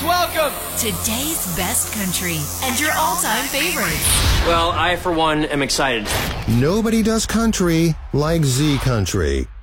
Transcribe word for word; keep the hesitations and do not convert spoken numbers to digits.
welcome today's best country and your all-time favorites. Well, I, for one, am excited. Nobody does country like Z Country.